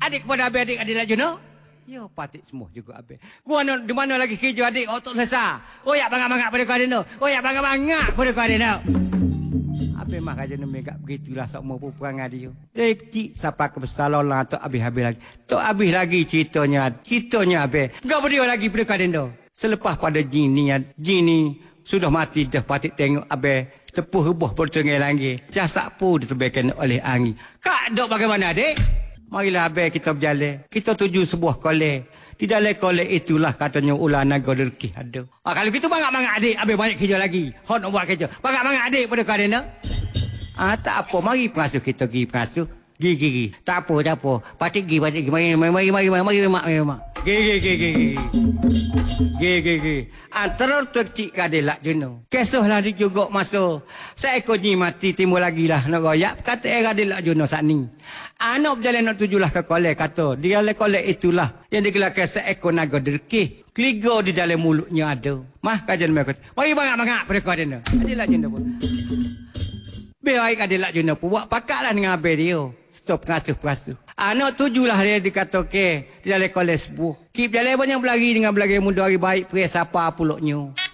Adik kepada abe adik adik laju no. Yo patik semua juga abe. Gua no di mana lagi kerja adik otak selesai. Oh ya bangak-bangak pada kau no. Oh ya bangak-bangak pada kau no. Abe mah kaje no megak begitulah sok mau perangai dia. Dari kecil sampai ke besar lah tok habis-habis lagi. Tok habis lagi ceritanya abe. Enggak berdua lagi pada kau no. Selepas pada jini sudah mati dah patik tengok abe sepuh buah bertengah lagi. Jasak pun diterbaikan oleh angin. Kak dok bagaimana adik? Marilah abe kita berjalan. Kita tuju sebuah kolej. Di dalam kolej itulah katanya ulah naga derki ada. Kalau gitu bangak-bangak adik, abe banyak kerja lagi. Hon nak buat kerja. Bangak-bangak adik pada kau ada. Tak apa, mari pengasuh kita pergi pengasuh. Gigi. Tak apa. Patik gigi. Mari. Mak. Gigi. Antara tu cik kadelak jenuh. Kesohlah dia juga masuk. Seekor ni mati timbul lagi lah nak royak. Kata kadelak jenuh saat ni. Anak berjalan nak tujulah ke kolej kata. Di dalam kolej itulah yang digelarkan seekor naga derki. Keliga di dalam mulutnya ada. Mah kajian mereka kata. Mari bangak-bangak pada kau ada. Kadelak jenuh pun. Biar kadelak jenuh pun buat pakaklah dengan abang dia. Stop pengasuh. Anak tujulah dia dikata di dalam kolej sebuah. Kip jalan banyak berlari dengan berlari muda hari baik. Pria siapa puluknya.